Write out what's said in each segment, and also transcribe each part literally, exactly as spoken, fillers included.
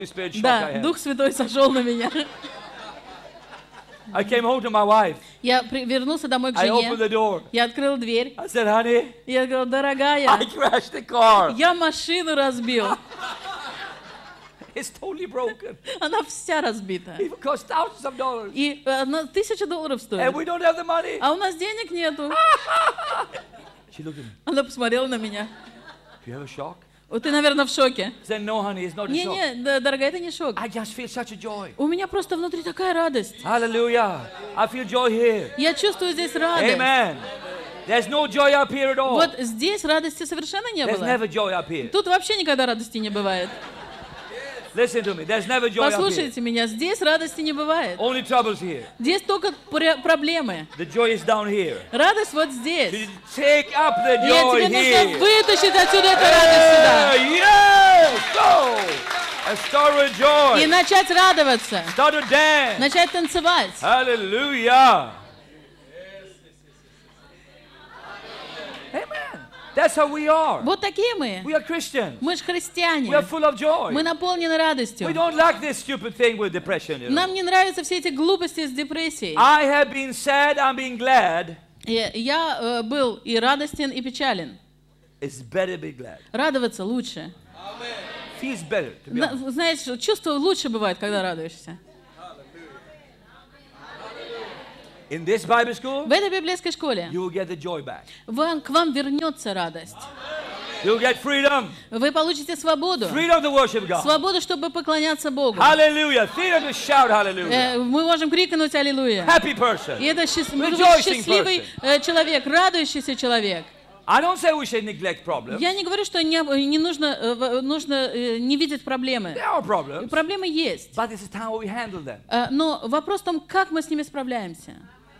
Spirit shock I Да, had. Дух Святой сошел на меня. I came home to my wife. Я при- вернулся домой к I opened жене. the door. Я открыл дверь. I said, honey, Я говорю, дорогая, I crashed the car. я машину разбил. It's totally broken. Она вся разбита. It cost thousands of dollars. И она тысяча долларов And стоит. we don't have the money. А у нас денег нету. She looked at me. Она посмотрела на меня. Do you have a shock? Вот ты, наверное, в шоке. I said, no, honey, it's not a shock. Не-не, да, дорогая, это не шок. I just feel such a joy. У меня просто внутри такая радость. Hallelujah. I feel joy here. Я чувствую здесь радость. Amen. There's no joy up here at all. Вот здесь радости совершенно не There's было. never joy up here. Тут вообще никогда радости не бывает. Listen to me. There's never joy up here. Послушайте меня, здесь радости не бывает. Only troubles here. Здесь только пр- проблемы. The joy is down here. Радость вот здесь. You take up the И joy тебе нужно here. вытащить отсюда эту радость сюда. Yeah, yes, go. And start with joy. И начать радоваться. Start to dance. Начать танцевать. Hallelujah. Amen. That's how we are. Вот такие мы. We are Christians. Мы же We are христиане. full of joy. Мы наполнены радостью. We don't like this stupid thing with depression. You know. Нам не нравятся все эти глупости с депрессией. I have been sad, I'm being glad. И Я э, был и радостен, и печален. It's better to be glad. Радоваться лучше. Feels better to be На- honest. Знаешь, чувство лучше бывает, когда радуешься. In this Bible school, В этой библейской школе you will get the joy back. вам, к вам вернется радость. You'll get freedom. Вы получите свободу. Freedom to worship God. Свободу, чтобы поклоняться Богу. Hallelujah. Freedom to shout hallelujah. Э, Мы можем крикнуть «Аллилуйя». Happy person. И это счаст- Rejoicing счастливый э, человек, радующийся человек. I don't say we should neglect problems. Я не говорю, что не, не нужно, э, в- нужно э, не видеть проблемы. There are problems. Проблемы есть. But this is how we handle them. Э, Но вопрос в том, как мы с ними справляемся.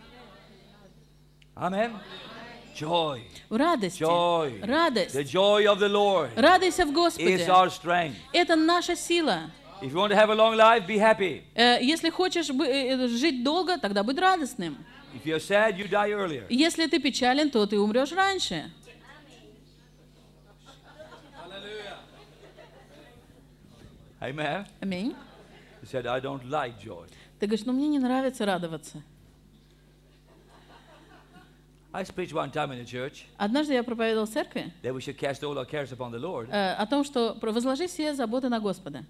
Amen. Joy. В радости. Joy. Радость. The joy of the Lord Радуйся в is Господе. our strength. Это наша сила. If you want to have a long life, be happy. Э, Если хочешь бы- э, жить долго, тогда будь радостным. If you're sad, you die earlier. Если ты печален, то ты умрешь раньше. Amen. Аминь. He said, I don't like joy. Ты говоришь, ну мне не нравится радоваться. I preached one time in the church Однажды я проповедовал в церкви that we should cast all our cares upon the Lord. э, о том, что про- возложи все заботы на Господа.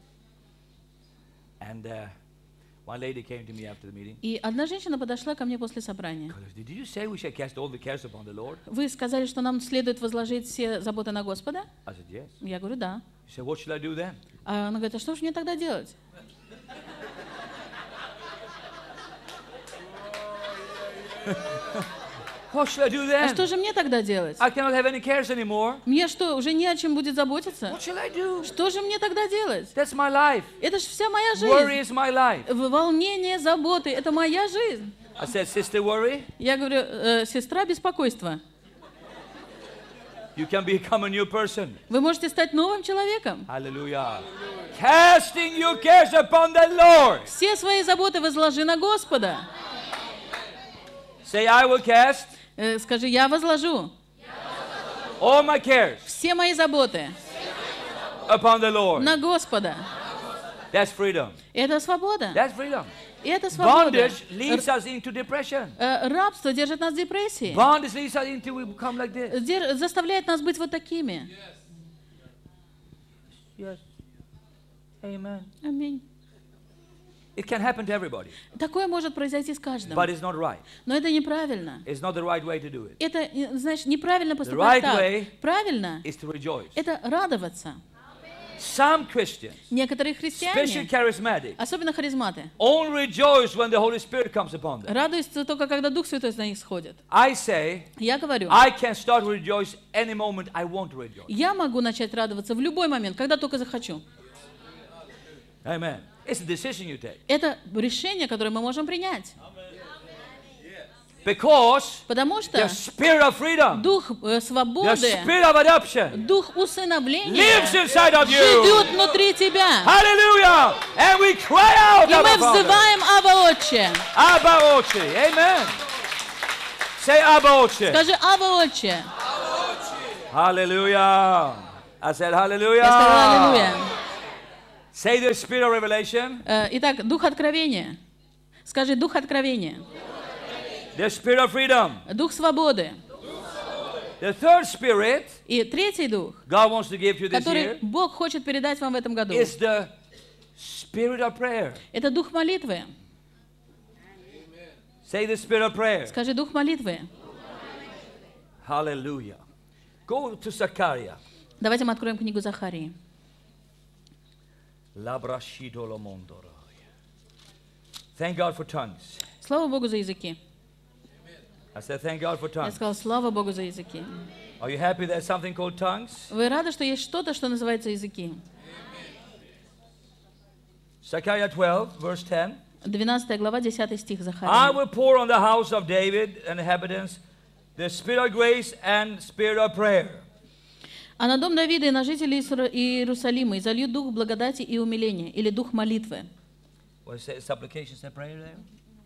And uh, one lady came to me after the meeting. И одна женщина подошла ко мне после собрания. Did you say we should cast all the cares upon the Lord? Вы сказали, что нам следует возложить все заботы на Господа? I said, yes. Я говорю, да. She said, what should I do then? А она говорит, а что же мне тогда делать? What should I do А then? что же мне тогда делать? I cannot have any cares anymore. Мне что, уже не о чем будет заботиться? What shall I do? Что же мне тогда делать? That's my life. Это же вся моя Worry жизнь. is my life. В- Волнение, заботы — это моя жизнь. I said, sister, worry. Я говорю, «Э, сестра, беспокойство. You can become a new person. Вы можете стать новым человеком. Hallelujah. Casting your cares upon the Lord. Все свои заботы возложи на Господа. Say, I will cast Э, Скажи, я возложу all my cares все мои заботы upon the Lord. на Господа. That's freedom. Это свобода. That's freedom. Это свобода. Bondage leads us into depression. Э, Рабство держит нас в депрессии. Bondage leads us into we become like this. Дер- Заставляет нас быть вот такими. Yes. Amen. Аминь. It can happen to everybody, Такое может произойти с каждым. but it's not right. Но это неправильно. It's not the right way to do it. Это, э, знаешь, неправильно поступать right way так. Правильно It's to rejoice. — это радоваться. Some Christians, Некоторые especially христиане, charismatic, особенно харизматы, only rejoice when the Holy Spirit comes upon them. радуются только, когда Дух Святой на них сходит. I say, Я говорю, I can start to rejoice any moment I want to rejoice. я могу начать радоваться в любой момент, когда только захочу. Amen. It's a decision you take. Это решение, которое мы можем принять. Because Потому что the spirit of freedom, Дух э, the свободы, spirit of adoption Дух усыновления lives inside of you. живет внутри тебя. Hallelujah. And we cry out, И мы Abba Father. взываем Абба Отче. Abba Otche. Amen. Say Abba Otche. Скажи Абба Отче. Hallelujah. I said hallelujah. Я сказала аллилуйя. Say the spirit of revelation. Э, Итак, дух откровения. Скажи, дух откровения. The spirit of freedom. Дух свободы. The third spirit И третий дух, God wants to give you this который year Бог хочет передать вам в этом году, is the spirit of prayer. это дух молитвы. Say the spirit of prayer. Скажи, дух молитвы. Hallelujah. Go to Zechariah. Давайте мы откроем книгу Захарии. Thank God for tongues. Слава Богу за языки. I said thank God for Я tongues. сказал, слава Богу за языки. Are you happy there's something called tongues? Вы рады, что есть что-то, что называется языки? Zechariah twelve, verse ten. двенадцатая глава, десятый стих I Захарии. will pour on the house of David and inhabitants the spirit of grace and spirit of prayer. А на дом Давида и на жителей Исра- Иерусалима и залью дух благодати и умиления, или дух молитвы. What is it? Supplications and prayer there?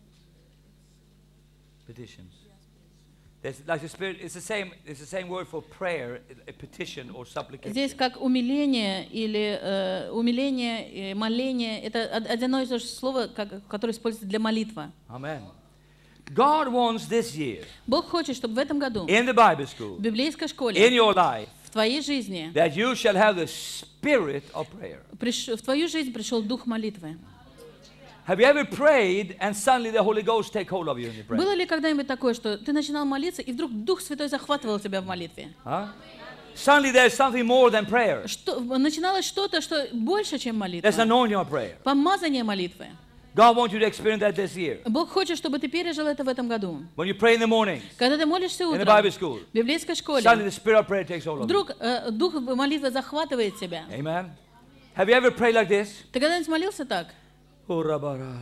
Petitions. There's like the spirit. It's the same. It's the same word for prayer, a petition or supplication. Здесь как умиление или э, умиление, э, моление, это од- одно и то же слово, как- которое используется для молитвы. Amen. God wants this year Бог хочет, чтобы в этом году in the Bible в school, библейской in школе, your life, в твоей жизни, that you shall have the spirit of prayer. приш- в твою жизнь пришел дух молитвы. Have you ever prayed and suddenly the Holy Ghost take hold of you in your prayer? Было ли когда-нибудь такое, что ты начинал молиться, и вдруг Дух Святой захватывал тебя в молитве? Huh? Suddenly there's something more than prayer. Что, начиналось что-то, что больше, чем молитва. There's anointing of prayer. Помазание молитвы. God wants you to experience that this year. Бог хочет, чтобы ты пережил это в этом году. When you pray in the morning, Когда ты молишься in the утром Bible school, в библейской школе, suddenly the spirit of prayer takes hold of you. вдруг э, Дух молитвы захватывает тебя. Amen. Have you ever prayed like this? Ты когда-нибудь молился так? Oh, rabara.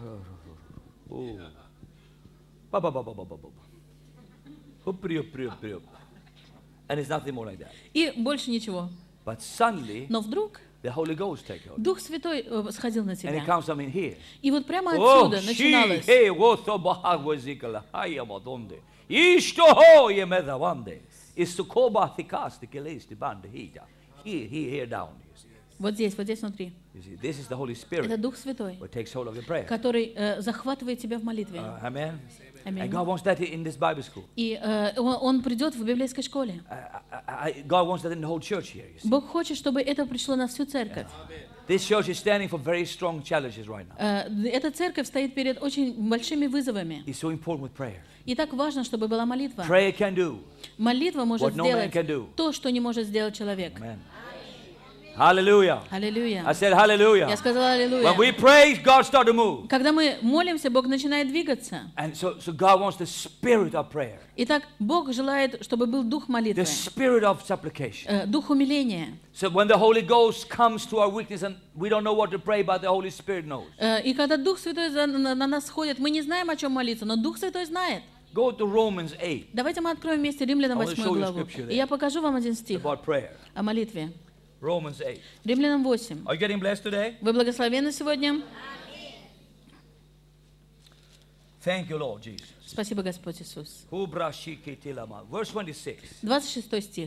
Oh. Ba, ba, ba, ba, ba, ba, ba. Hupri, hupri, hupri, hup. And it's nothing more like that. И больше ничего. But suddenly, Но вдруг the Holy Ghost takes hold. Дух Святой э, сходил на And it тебя. comes from in here. И вот прямо Oh, отсюда she, начиналось. hey, what the bahagwazikala, haya madonde. Ishto ho ye medavande. Is to koba thikas the keles the band hija. Here, here, here down. You see. Вот здесь, вот здесь внутри. You see, this is the Holy Это Spirit Дух Святой, what takes hold of your prayer. который э, захватывает тебя в молитве. Uh, amen. Аминь. And God wants that in this Bible school. И э, он, он придет в библейской школе. I, I, I, God wants that in the whole church here. You see. Бог хочет, чтобы это пришло на всю церковь. This church is standing for very strong challenges right now. Э, Эта церковь стоит перед очень большими вызовами. It's so important with prayer. И так важно, чтобы была молитва. Prayer can do. Молитва может What no man сделать can do. то, что не может сделать человек. Amen. Hallelujah. Аллилуйя. I said hallelujah. Я сказала аллилуйя. When we pray, God start to move. Когда мы молимся, Бог начинает двигаться. And so, so God wants the spirit of prayer, Итак, Бог желает, чтобы был дух молитвы, the spirit of supplication. э, дух умиления. So when the Holy Ghost comes to our weakness and we don't know what to pray, but the Holy Spirit knows. Э, И когда Дух Святой за- на на нас сходит, мы не знаем, о чем молиться, но Дух Святой знает. Go to Romans eight Давайте мы откроем вместе Римлянам I wanna show восьмую you главу. scripture there. И я покажу вам один стих about prayer. о молитве. Romans eight. Римлянам восемь. Are you getting blessed today? Вы благословенны сегодня? Thank you, Lord Jesus. Спасибо, Господь Иисус. Hubrashiketilama. Verse twenty-six. двадцать шестой стих.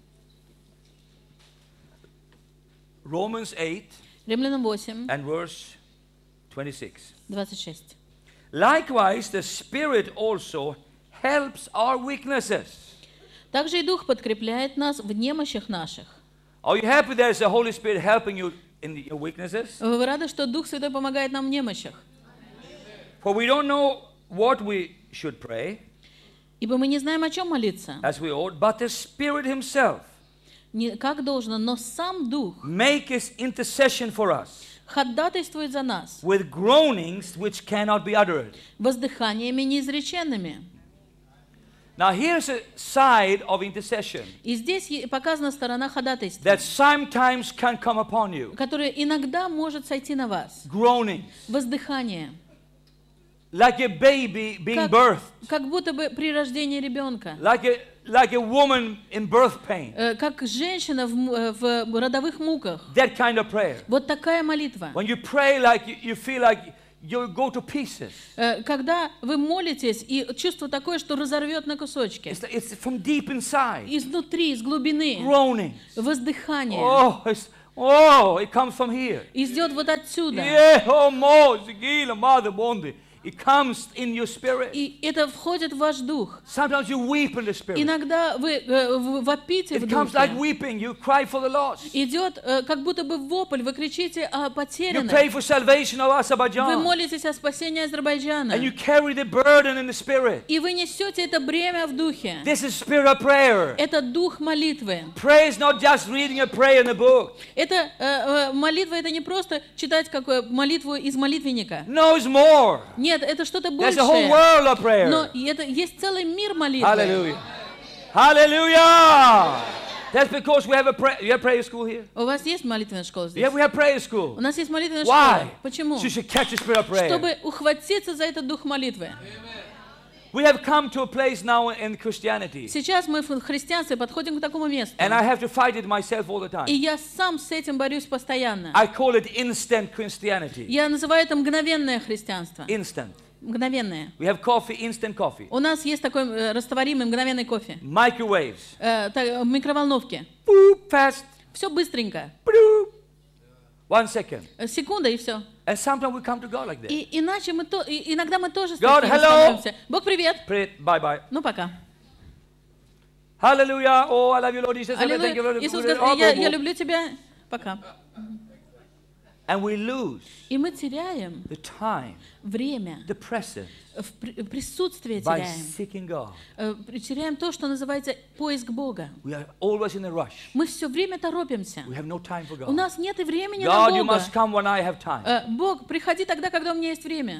Romans eight Римлянам восемь, and verse twenty-six. двадцать шесть. Likewise, the Spirit also helps our weaknesses. Также и Дух подкрепляет нас в немощах наших. Are you happy there's the Holy Spirit helping you in your weaknesses? Вы рады, что Дух Святой помогает нам в немощах? For we don't know what we should pray Ибо мы не знаем, о чем молиться, as we ought, but the Spirit Himself не как должно, но сам Дух makes intercession for us ходатайствует за нас with groanings which cannot be uttered. воздыханиями неизреченными. Now here's a side of intercession И здесь е- показана сторона ходатайства, that sometimes can come upon you. которая иногда может сойти на вас. Groanings, Воздыхание. like a baby being Как, birthed, как будто бы при рождении ребенка. like a like a woman in birth pain. Э, Как женщина в, му- э, в родовых муках. That kind of prayer. Вот такая молитва. When you pray like you, you feel like you go to pieces. Э, Когда вы молитесь, и чувство такое, что разорвет на кусочки. It's, it's from deep inside. Изнутри, из глубины. Groaning. Воздыхание. Oh, it's, Oh, it comes from here. идет вот отсюда. Yeah, oh, mo, zigila, mother, bondi. It comes in your spirit. И это входит в ваш дух. Sometimes you weep in the spirit. Иногда вы э, в- вопите в It comes like духе. weeping. You cry for the lost. Идет э, как будто бы вопль, вы кричите о You потерянных. pray for salvation of Вы Azerbaijan. молитесь о спасении Азербайджана. And you carry the burden in the spirit. И вы несете это бремя в духе. This is spirit of prayer. Это дух молитвы. Prayer is not just reading a prayer in a book. Это э, э, молитва, это не просто читать какую молитву из молитвенника. No, it's more. Нет, это что-то There's a whole большее. world of prayer. Но и это есть целый мир молитвы. Hallelujah. Hallelujah. That's because we have a prayer. You have prayer school here? У вас есть молитвенная школа здесь? Yeah, we have prayer school. У нас есть молитвенная Why? школа. Почему? So you should catch the spirit of prayer. Чтобы ухватиться за этот дух молитвы. We have come to a place now in Christianity. Сейчас мы в христианстве подходим к такому месту. And I have to fight it myself all the И time. я сам с этим борюсь постоянно. I call it instant Christianity. Я называю это мгновенное христианство. Instant. Мгновенное. We have coffee, instant coffee. У нас есть такой э, растворимый мгновенный кофе. Microwaves. Э, та- в микроволновке. Boop, fast. Все быстренько. Bloop. One second. Э, Секунда и все. And sometimes we come to God like that. И иначе мы то, и- иногда мы тоже с God, такими hello. становимся. Бог, привет. Pray, bye bye. Ну, пока. Hallelujah. Oh, I love you, Lord Jesus. Аллилуйя. Thank you, Lord. Иисус Oh, говорит, я, go, я go. люблю тебя. Пока. And we lose И мы теряем the time, время, the presence в при- присутствие by теряем. seeking God. Э, Теряем то, что называется поиск Бога. We are always in a rush. Мы все время торопимся. We have no time for У God. нас нет и времени God, на you Бога. must come when I have time. Э, Бог, приходи тогда, когда у меня есть время.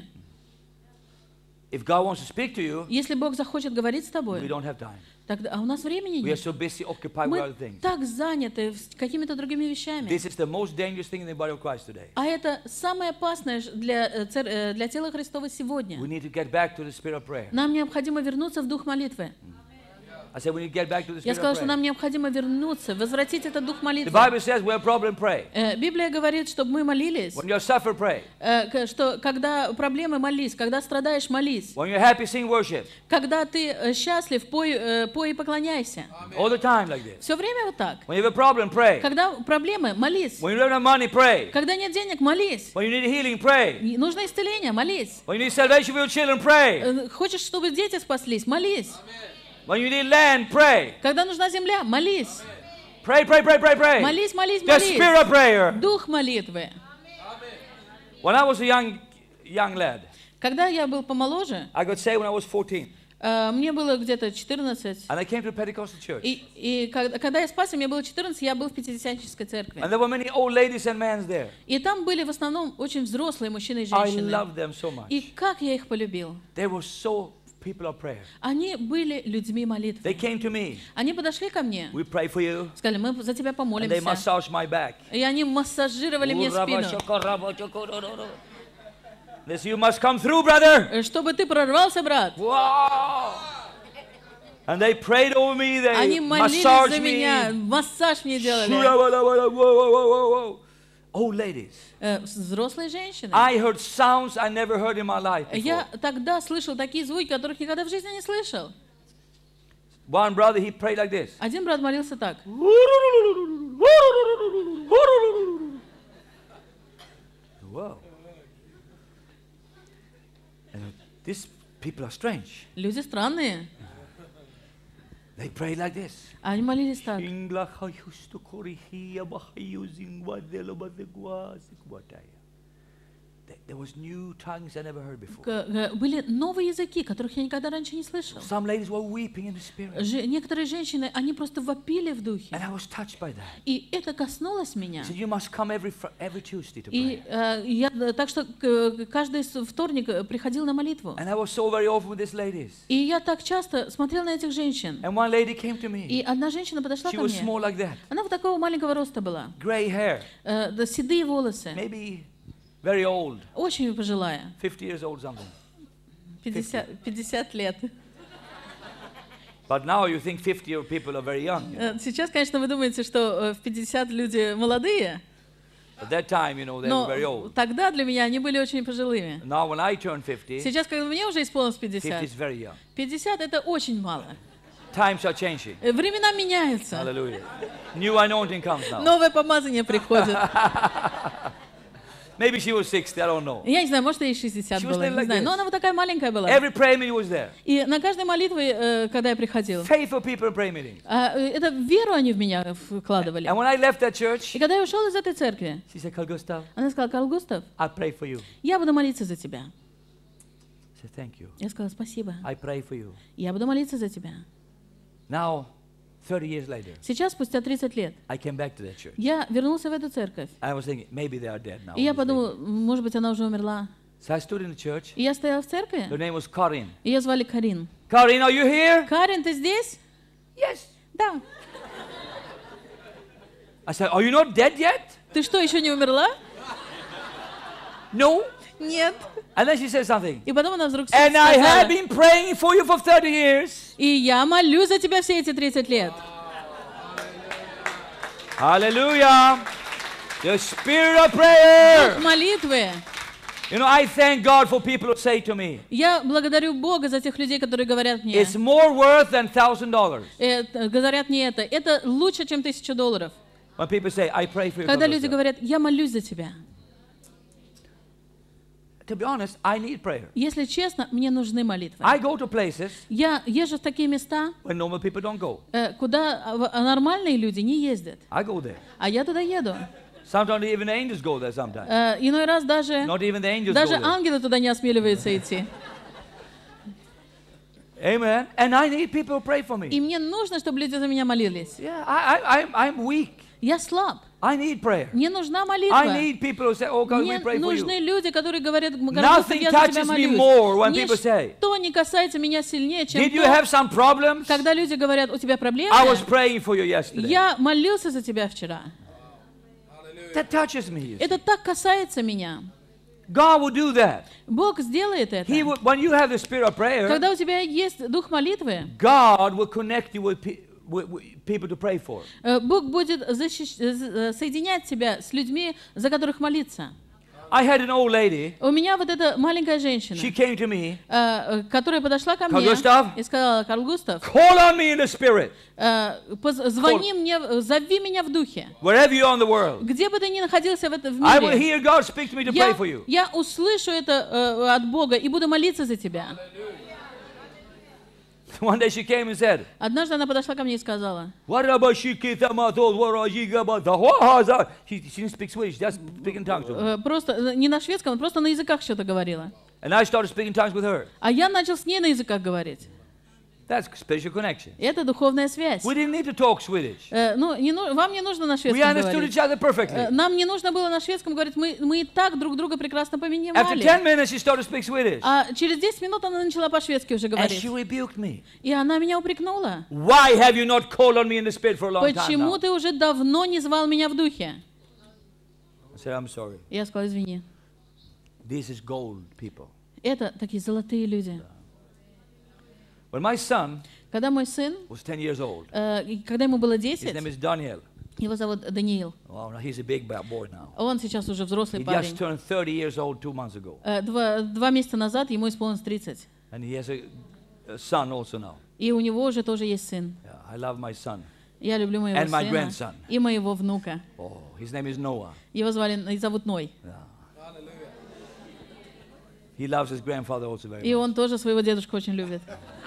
If God wants to speak to you, Если Бог захочет говорить с we тобой, don't have time. тогда, а у нас времени We are нет. so busy occupied with Мы other things. так заняты с какими-то другими вещами. This is the most dangerous thing in the body of Christ today. А это самое опасное ж- для, э, цер- э, для тела Христова сегодня. We need to get back to the spirit of prayer. Нам необходимо вернуться в дух молитвы. I said we need to get back to the Я spirit сказала, of что prayer. нам необходимо вернуться, возвратить этот дух The молитвы. Bible says we have problem, pray. Э, Библия говорит, чтобы мы молились, When you suffer, pray. э, к- что когда проблемы, молись, когда страдаешь, молись, When you're happy, sing worship. когда ты э, счастлив, пой, э, пой и поклоняйся. All the time like this. Все время вот так. When you have a problem, pray. Когда проблемы, молись. When you don't have money, pray. Когда нет денег, молись. When you need healing, pray. Не- Нужно исцеление, молись. When you need salvation for your children, pray. Э, Хочешь, чтобы дети спаслись, молись. When you need land, pray. Когда нужна земля, молись. Pray, pray, pray, pray, pray. Молись, молись, The spirit молись. of prayer. Дух молитвы. When I was a young, young lad, Когда я был помоложе, I got saved when I was fourteen. э, мне было где-то четырнадцать. And I came to a Pentecostal church. И, и когда, когда я спасся, мне было четырнадцать, я был в Пятидесятнической церкви. And there were many old ladies and men there. И там были в основном очень взрослые мужчины и I женщины. loved them so much. И как я их полюбил. They were so people of prayer. Они были людьми молитвы. They came to me. Они подошли ко мне, We pray for you. сказали, мы за тебя And they помолимся. massaged my back. И они массажировали мне спину. They said, you must come through, brother. Э, Чтобы ты прорвался, брат. Wow. And they prayed over me. They Они молились massaged за me. меня, массаж мне делали. Whoa, whoa, whoa, whoa, whoa. Old ladies. Э, Взрослые женщины. I heard sounds I never heard in my life before. Я тогда слышал такие звуки, которых никогда в жизни не слышал. One brother, he prayed like this. Один брат молился так. Whoa. And these people are strange. Люди странные. They prayed like this. Они молились так. There- There was new tongues I never heard before. К- э, Были новые языки, которых я никогда раньше не слышал. Some ladies were weeping in the spirit. Же- Некоторые женщины, они просто вопили в духе. And I was touched by that. И это коснулось меня. He said, you must come every, fr- every Tuesday to И pray. э, я, э, так что э, каждый с- вторник э, приходил на молитву. And I was so very often with these ladies. И я так часто смотрел на этих женщин. And one lady came to И me. одна женщина подошла She ко was мне. small like that. Она вот такого маленького роста была. Gray hair. Э, да, седые волосы. Maybe very old. Очень пожилая. fifty years old something. пятьдесят, пятьдесят лет. But now you think fifty year people are very young. you know. Э, Сейчас, конечно, вы думаете, что э, в пятьдесят люди молодые, At that time, you know, they were very но old. тогда для меня они были очень пожилыми. Now when I turn fifty, Сейчас, когда мне уже исполнилось fifty пятьдесят, is very young. пятьдесят это очень мало. Times are changing. Э, Времена меняются. Hallelujah. New anointing comes now. Новое помазание приходит. Maybe she was sixty, I don't know. Я не знаю, может, ей шестьдесят She was было, little не like знаю. this. Но она вот такая маленькая была. Every prayer meeting was there. И на каждой молитве, э, когда я приходила, Faithful people in prayer meetings. а, э, это веру они в меня вкладывали. And when I left that church, И когда я ушел из этой церкви, she said, Carl Gustav, она сказала: Карл Густав, I pray for you. я буду молиться за тебя. I said, thank you. Я сказала: спасибо. I pray for you. Я буду молиться за тебя. Now, thirty years later, Сейчас, спустя тридцать лет, I came back to that church. я вернулся в эту церковь. I was thinking, maybe they are dead now. И я these подумал, ladies. может быть, она уже умерла. So I stood in the church. И я стояла в церкви, Her name was Karin. ее звали Карин. Karin, are you here? Карин, ты здесь? Yes. Да. I said, are you not dead yet? Ты что, еще не умерла? No. Нет. And then she said something. И потом она вдруг And I have сказала: been praying for you for thirty years. и я молюсь за тебя все эти тридцать лет. Hallelujah. The spirit of prayer. Молитвы. You know, I thank God for people who say to me, Я благодарю Бога за тех людей, которые говорят мне, it's more worth than thousand dollars. э, говорят мне это. Это лучше, чем тысяча долларов. When people say, I pray for you. Когда God люди bless you. говорят: я молюсь за тебя. To be honest, I need prayer. Если честно, мне нужны молитвы. I go to places Я езжу в такие места, where normal people don't go. э, куда а, а нормальные люди не ездят. I go there. А я туда еду. Sometimes even the angels go there sometimes. Э, Иной раз даже, Not even the angels даже go there. ангелы туда не осмеливаются идти. Amen. And I need people to pray for me. И мне нужно, чтобы люди за меня молились. Yeah, I, I, I'm, I'm weak. Я слаб. I need prayer. Мне нужна I молитва. need people who say, oh God, Мне we pray for нужны you. люди, которые говорят: Господь, Nothing я за тебя touches me молюсь. more when people say, Ничто не касается меня сильнее, чем did you то, have some problems? когда люди говорят: у тебя проблемы. I was praying for you yesterday. Я молился за тебя вчера. That touches me. you see. Это так касается меня. God will do that. Бог сделает это. He will, when you have the spirit of prayer, Когда у тебя есть дух молитвы, God will connect you with, pe- with, with people to pray for. э, Бог будет защищ- э, соединять тебя с людьми, за которых молиться. I had an old lady. У меня вот эта маленькая женщина, She came to me. э, э, которая подошла ко Карл мне Густав? и сказала: Карл Густав, Call on me in the spirit. э, поз- звони мне, э, зови меня в духе. Wherever you are in the world. Где бы ты ни находился в этом в I will мире, hear God speak to me to pray я, for you. я услышу это э, от Бога и буду молиться за тебя. One day she came and said, Однажды она подошла ко мне и сказала: "What about she get them out those what are you about the what has that?" She she didn't speak Swedish, just speaking tongues. to me. э, просто э, не на шведском, она просто на языках что-то говорила. And I started speaking tongues with her. А я начал с ней на языках говорить. That's spiritual connection. Это духовная связь. We didn't need to talk Swedish. Э, ну, не ну- вам не нужно на We шведском understood говорить. each other Э, perfectly. Нам не нужно было на шведском говорить, мы, мы и так друг друга прекрасно After понимали. ten minutes, she started to speak Swedish. А через десять минут она начала по-шведски уже And говорить. she rebuked me. И она меня упрекнула. Why have you not called on me in the spirit for a long time Почему now? ты уже давно не звал меня в духе? I said, I'm sorry. Я сказала: извини. This is gold, people. Это такие золотые люди. When my son Когда мой сын, was ten years old, э, и когда ему было his десять, name is Daniel. его зовут Даниил. Well, now he's a big bad boy now. Он сейчас уже взрослый He парень. just turned thirty years old two months ago. Э, Два, два месяца назад ему исполнилось тридцать. And he has a, a son also now. И у него уже тоже есть сын. Yeah, I love my son. Я люблю моего And my сына grandson. и моего внука. Oh, his name is Noah. Его звали, и зовут Ной. Yeah. He loves his grandfather also very И much. он тоже своего дедушку очень любит.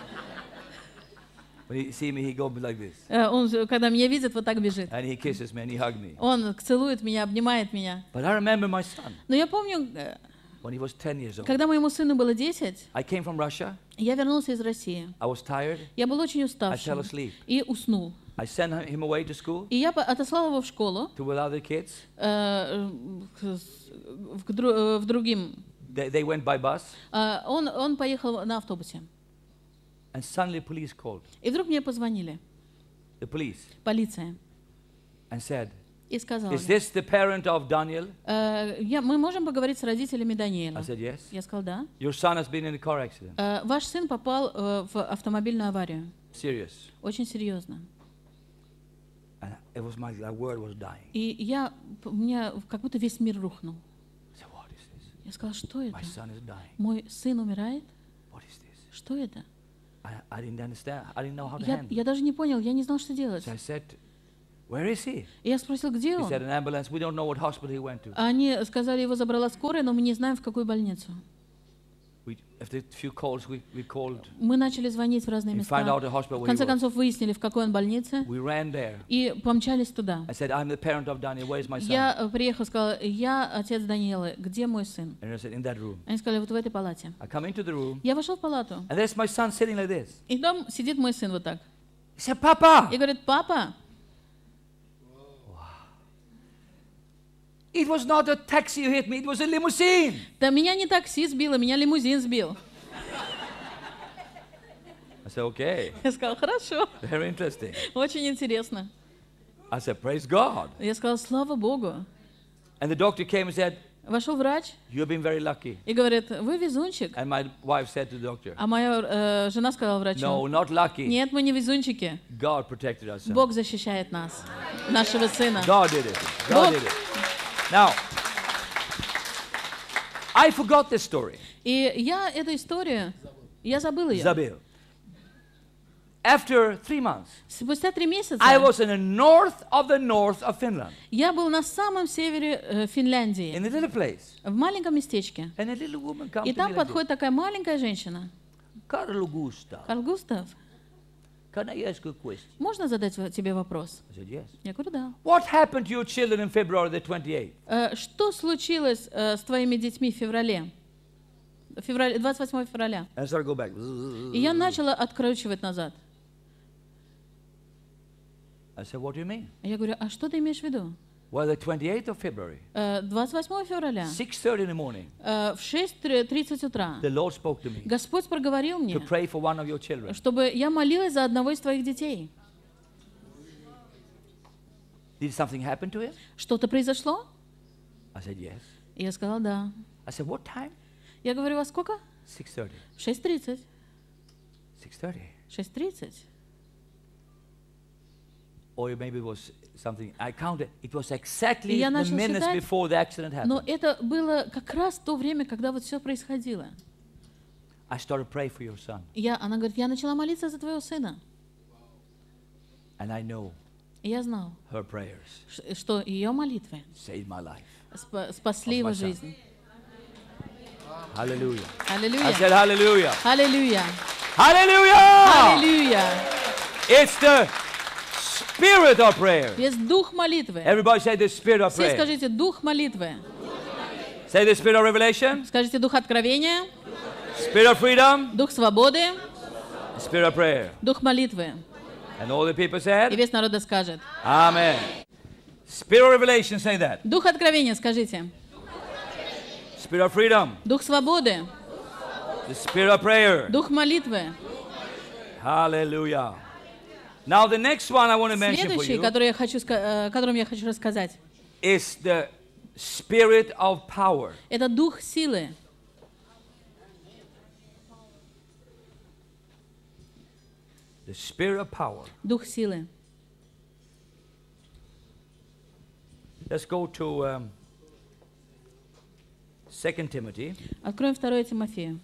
When he see me, he go like this. Э, Он, когда меня видит, вот так бежит. And he kisses me and he hugs me. Он целует меня, обнимает меня. But I remember my son, Но я помню, э, when he was ten years old. когда моему сыну было десять, I came from Russia. я вернулся из России. I was tired. Я был очень I уставшим fell asleep. и уснул. I sent him away to school И я по- отослал его в школу, to with other kids. э, к, с- в, дру- э, в другим. They, they went by bus. Э, Он, он поехал на автобусе. And suddenly police called. И вдруг мне позвонили, The police. полиция, And said, и сказали: is this the parent of Daniel? «Э, я, мы можем поговорить с родителями I Даниэла? said, yes. Я сказал: да. Your son has been in a car accident. «Э, Ваш сын попал э, в автомобильную аварию. Serious. Очень серьезно. And it was my, that word was dying. И я, у меня как будто весь мир рухнул. I said, what is this? Я сказала: что это? My son is dying. Мой сын умирает? What is this? Что это? I, I didn't understand. I didn't know how to Я, handle я it. даже не понял, я не знал, что делать. So I said, where is he? И я спросил, где He он? said, an ambulance. We don't know what hospital he went to. Они сказали, его забрала скорая, но мы не знаем, в какую больницу. We, after a few calls, we, we called. Мы начали звонить в разные We find out места. the hospital В where he конце was. концов выяснили, в какой он больнице, We ran there. и помчались туда. I said, I'm the parent of Daniel. Where is my son? Я э, приехал, сказал, я отец Даниэлы, где мой сын? And I said, in that room. Они сказали, вот в этой палате. I come into the room, Я вошел в палату, and there's my son sitting like this. и там сидит мой сын вот так. He said, Papa, И говорит, папа, it was not a taxi who hit me, it was a limousine. да меня не такси сбило, меня лимузин сбил. I said, okay, Я сказал, хорошо, very interesting. очень интересно. I said, praise God. Я сказал, слава Богу. And the doctor came and said, Вошел врач you've been very lucky. и говорит, вы везунчик. And my wife said to the doctor, А моя э, жена сказала врачу, no, not lucky. нет, мы не везунчики. God protected us. son. Бог защищает нас, нашего сына. God did it. God Бог. did it. Now, I forgot this story. И я эту историю, я забыл ее. Zabil. After three months, Спустя три месяца I was in the north of the north of Finland, я был на самом севере э, Финляндии, in a little place. в маленьком местечке. And a little woman comes И to там me like this. подходит такая маленькая женщина. Carlo Gustav, Карл Густав, can I ask you a question? можно задать в- тебе вопрос? I said, yes. Я говорю, да. What happened to your children in February the twenty-eighth? Э, Что случилось э, с твоими детьми в феврале? В феврале, двадцать восьмого февраля. And I started to go back. И я начала откручивать назад. I said, what do you mean? Я говорю, а что ты имеешь в виду? Well, the twenty-eighth of February, Э, двадцать восьмого февраля six thirty in the morning, э, в шесть тридцать утра the Lord spoke to me Господь проговорил to мне, pray for one of your children. чтобы я молилась за одного из твоих детей. Did something happen to him? Что-то произошло? I said, yes. И я сказала, да. I said, what time? Я говорю, во сколько? six thirty. В шесть тридцать. six thirty. шесть тридцать. Or maybe it was something, I counted, it was exactly И я the начал minutes считать, before the accident Но happened. это было как раз то время, когда вот все происходило. I started praying for your son. И я, она говорит, я начала молиться за твоего сына. And I know И я знал, her prayers ш- что ее молитвы saved my life. спа- спасли его my son. жизнь. Hallelujah. I Аллилуйя. said, hallelujah. Аллилуйя. Hallelujah! Аллилуйя. It's the spirit of prayer. Есть дух молитвы. Everybody say the spirit of Все prayer. скажите дух молитвы. Say the spirit of revelation, Скажите дух откровения, spirit of freedom, дух свободы, spirit of prayer. дух молитвы. And all the people И said, весь народ да скажет. Amen. Spirit of revelation, say that. Дух откровения, скажите. Spirit of freedom, Дух свободы, the spirit of prayer. дух молитвы. Hallelujah. Now the next one I want to mention for Следующий, you который я хочу, ска- э, о котором я хочу рассказать, is the spirit of power. это дух силы. The spirit of power. Дух силы. Let's go to um, Second Timothy. Откроем второе Тимофею.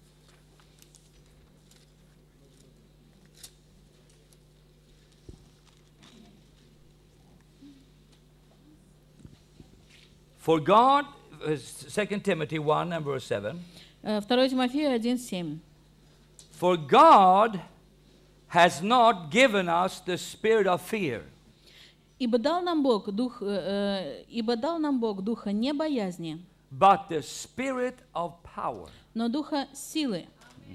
For God, uh, Second Timothy one and verse seven. Э, второе Тимофею один семь. For God has not given us the spirit of fear, Ибо дал нам Бог дух, э, э, ибо дал нам Бог духа не боязни, but the spirit of power. но духа силы.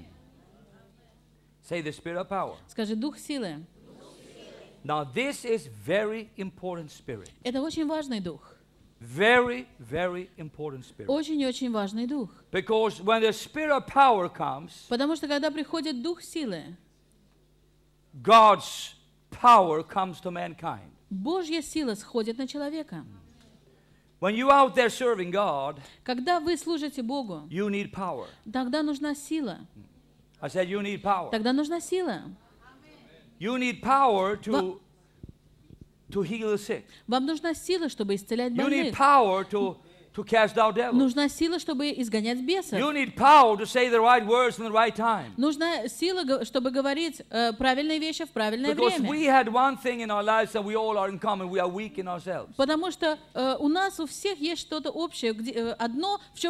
Say the spirit of power. Скажи, дух силы. Now this is very important spirit. Это очень важный дух. Very, very important spirit. Очень-очень важный дух. Because when the spirit of power comes, Потому что когда приходит дух силы, God's power comes to mankind. Божья сила сходит на человека. When you're out there serving God, Когда вы служите Богу, you need power. тогда нужна сила. I said you need power. Тогда нужна сила. You need power to, to heal the sick. Вам нужна сила, чтобы исцелять You need больных. power to, to cast out devils. Нужна сила, чтобы изгонять бесов. You need power to say the right words in the right time. Нужна сила, г- чтобы говорить э, правильные вещи в правильное Because время. we had one thing in our lives that we all are in common. We are weak in ourselves. Потому что э, у нас у всех есть что-то общее, где, э, одно, в чем